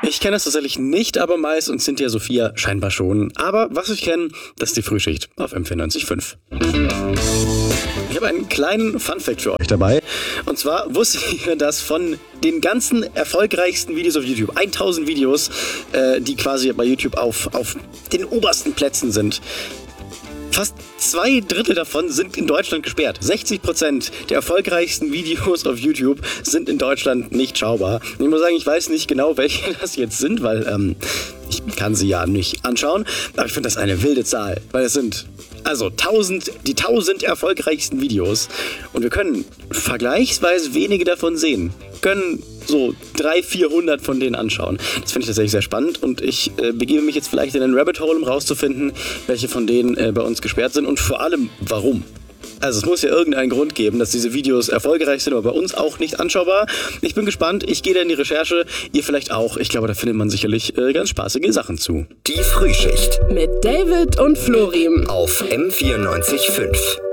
Ich kenne das tatsächlich nicht, aber Mais und Cynthia Sophia scheinbar schon. Aber was ich kenne, das ist die Frühschicht auf M94.5. Ich habe einen kleinen Funfact für euch dabei. Und zwar wusstet ihr, dass von den ganzen erfolgreichsten Videos auf YouTube, 1000 Videos, die quasi bei YouTube auf den obersten Plätzen sind, fast 2/3 davon sind in Deutschland gesperrt. 60% der erfolgreichsten Videos auf YouTube sind in Deutschland nicht schaubar. Ich muss sagen, ich weiß nicht genau, welche das jetzt sind, weil ich kann sie ja nicht anschauen. Aber ich finde das eine wilde Zahl, weil es sind also 1000 erfolgreichsten Videos. Und wir können vergleichsweise wenige davon sehen. Wir können so 300-400 von denen anschauen. Das finde ich tatsächlich sehr spannend und ich begebe mich jetzt vielleicht in einen Rabbit Hole, um rauszufinden, welche von denen bei uns gesperrt sind und vor allem, warum. Also es muss ja irgendeinen Grund geben, dass diese Videos erfolgreich sind, aber bei uns auch nicht anschaubar. Ich bin gespannt, ich gehe da in die Recherche, ihr vielleicht auch. Ich glaube, da findet man sicherlich ganz spaßige Sachen zu. Die Frühschicht mit David und Florim auf M94.5.